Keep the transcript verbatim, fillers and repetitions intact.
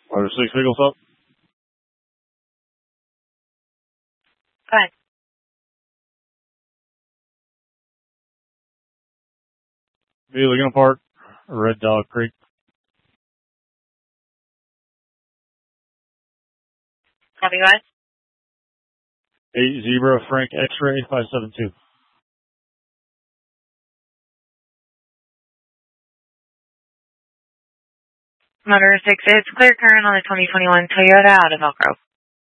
Motor six Eagles up. Five. Be looking apart. Red Dog Creek. Copy, guys. eight Zebra Frank X-Ray five seven two. Motor six, it's clear current on the twenty twenty-one Toyota out of Elk Grove.